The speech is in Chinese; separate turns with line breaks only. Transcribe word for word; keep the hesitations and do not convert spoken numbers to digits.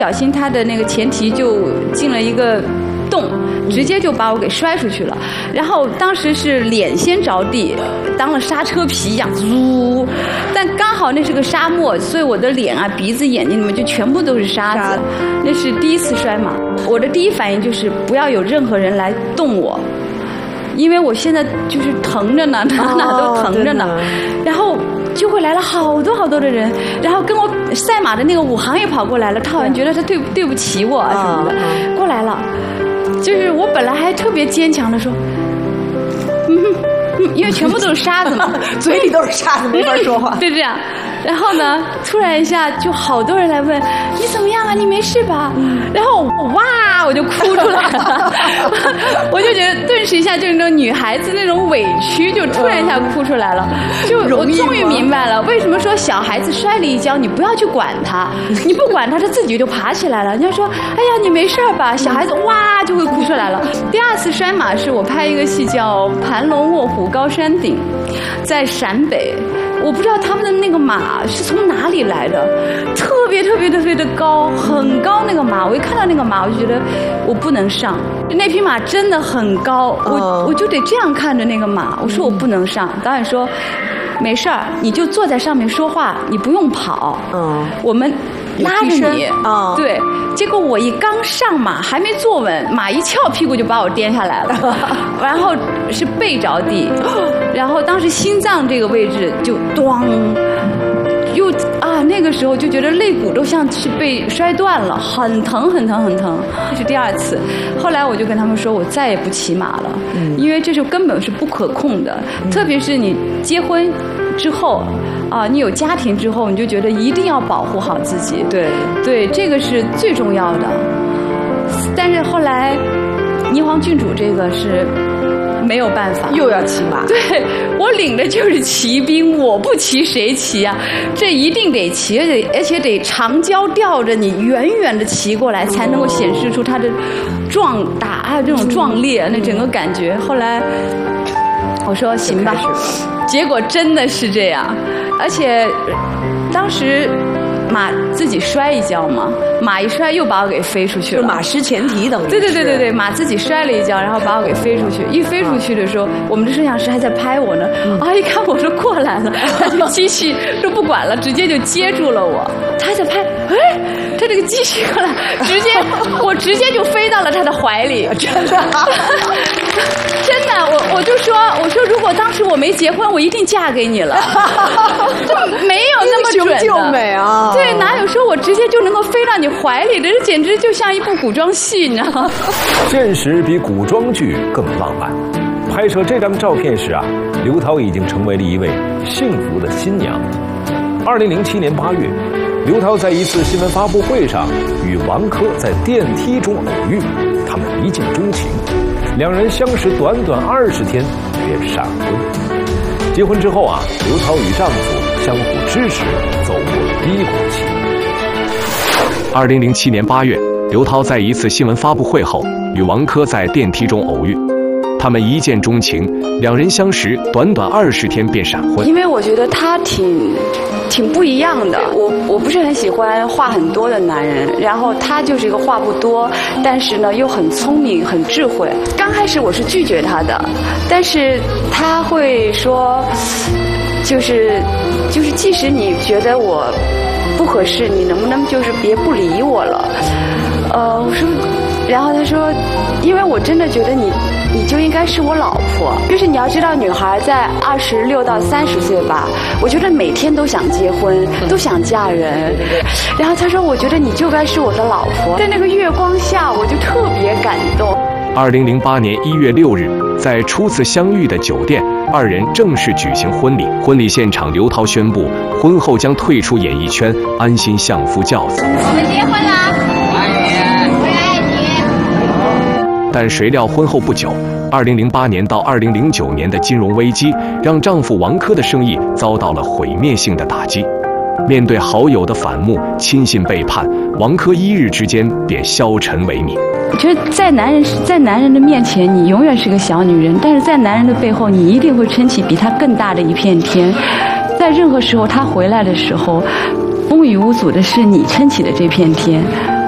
小心他的那个前蹄就进了一个洞，直接就把我给摔出去了。然后当时是脸先着地，当了刹车皮一样，呜！但刚好那是个沙漠，所以我的脸啊、鼻子、眼睛里面就全部都是沙子。那是第一次摔马，我的第一反应就是不要有任何人来动我。因为我现在就是疼着呢，哪哪都疼着呢，哦、然后就会来了好多好多的人，然后跟我赛马的那个武行也跑过来了，他好像觉得他对对不起我啊什么的，哦、过来了，就是我本来还特别坚强的说，嗯嗯，因为全部都是沙子嘛，
嘴里都是沙子，没法说话，
就这样。然后呢，突然一下就好多人来问你怎么样啊，你没事吧？然后哇，我就哭出来了，我就觉得顿时一下就是那种女孩子那种委屈，就突然一下哭出来了。就我终于明白了，为什么说小孩子摔了一跤，你不要去管他，你不管他，他自己就爬起来了。人家说，哎呀，你没事吧？小孩子哇就会哭出来了。第二次摔马是我拍一个戏叫《盘龙卧虎高山顶》，在陕北。我不知道他们的那个马是从哪里来的，特别特别特别的高，很高那个马。我一看到那个马，我就觉得我不能上。那匹马真的很高，我我就得这样看着那个马。我说我不能上。导演说没事儿，你就坐在上面说话，你不用跑。嗯，我们拉着你。啊，对。结果我一刚上马，还没坐稳，马一翘屁股就把我颠下来了，然后是背着地，然后当时心脏这个位置就咣，又啊那个时候就觉得肋骨都像是被摔断了，很疼很疼很疼。这是第二次，后来我就跟他们说，我再也不骑马了，因为这是根本是不可控的，特别是你结婚之后。啊，你有家庭之后，你就觉得一定要保护好自己。
对
对，这个是最重要的。但是后来，霓凰郡主这个是没有办法，
又要骑马。
对，我领的就是骑兵，我不骑谁骑啊？这一定得骑，而且而且得长焦吊着你，远远的骑过来，才能够显示出它的壮大，还有这种壮烈，那整个感觉。后来我说行吧，结果真的是这样。而且当时马自己摔一跤嘛，马一摔又把我给飞出去了，
就马失前蹄等于。
对对对对对，马自己摔了一跤，然后把我给飞出去。一飞出去的时候，我们的摄像师还在拍我呢，啊，一看我说过来了，他就机器都不管了，直接就接住了我。他还在拍，哎，他这个机器过来，直接我直接就飞到了他的怀里，真的。真的，我我就说，我说如果当时我没结婚，我一定嫁给你了。就没有那么准的。英
雄救美啊！
对，哪有说我直接就能够飞到你怀里的？这简直就像一部古装戏，你知道吗？
现实比古装剧更浪漫。拍摄这张照片时啊，刘涛已经成为了一位幸福的新娘。二零零七年八月，刘涛在一次新闻发布会上与王珂在电梯中偶遇，他们一见钟情。两人相识短短二十天便闪婚。结婚之后啊，刘涛与丈夫相互支持，走过低谷期。
二零零七年八月，刘涛在一次新闻发布会后与王珂在电梯中偶遇，他们一见钟情，两人相识短短二十天便闪婚。
因为我觉得他挺挺不一样的，我我不是很喜欢话很多的男人，然后他就是一个话不多，但是呢又很聪明很智慧。刚开始我是拒绝他的，但是他会说，就是就是即使你觉得我不合适，你能不能就是别不理我了？呃，我说，然后他说，因为我真的觉得你。你就应该是我老婆，就是你要知道，女孩在二十六到三十岁吧，我觉得每天都想结婚，都想嫁人。然后他说，我觉得你就该是我的老婆。在那个月光下，我就特别感动。
二零零八年一月六日，在初次相遇的酒店，二人正式举行婚礼。婚礼现场，刘涛宣布婚后将退出演艺圈，安心相夫教子。
我们结婚了，我爱你，我也爱你。
但谁料婚后不久，二零零八年到二零零九年的金融危机让丈夫王珂的生意遭到了毁灭性的打击。面对好友的反目、亲信背叛，王珂一日之间便消沉萎靡。
我觉得在男人在男人的面前，你永远是个小女人；但是在男人的背后，你一定会撑起比他更大的一片天。在任何时候，他回来的时候，风雨无阻的是你撑起的这片天。